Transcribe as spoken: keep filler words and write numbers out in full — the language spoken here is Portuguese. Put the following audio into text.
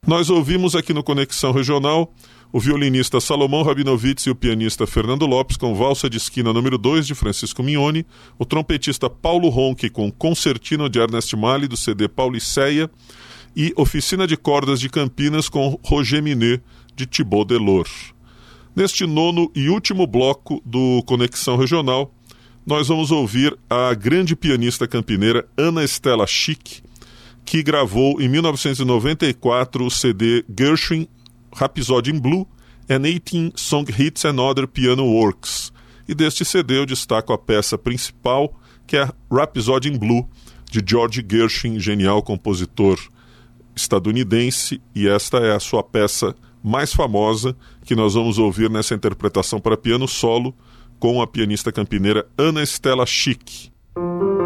Nós ouvimos aqui no Conexão Regional o violinista Salomão Rabinovitz e o pianista Fernando Lopes com Valsa de Esquina número dois de Francisco Mignoni, o trompetista Paulo Ronchi com Concertino de Ernest Mali do C D Pauliceia e Oficina de Cordas de Campinas com Roger Minet de Thibaut Delors. Neste nono e último bloco do Conexão Regional, nós vamos ouvir a grande pianista campineira Ana Estela Schick, que gravou em mil novecentos e noventa e quatro o C D Gershwin Rhapsody in Blue and eighteen Song Hits and Other Piano Works. E deste C D eu destaco a peça principal, que é a Rhapsody in Blue, de George Gershwin, genial compositor estadunidense, e esta é a sua peça mais famosa, que nós vamos ouvir nessa interpretação para piano solo, com a pianista campineira Ana Estela Schick.